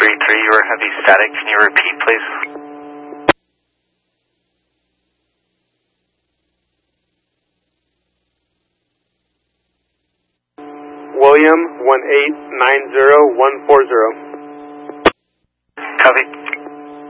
133, you were heavy static. Can you repeat, please? William, 1890140. Copy.